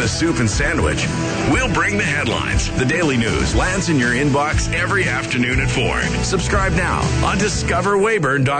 a soup and sandwich. We'll bring the headlines. The Daily News lands in your inbox every afternoon at 4. Subscribe now on discoverweyburn.com.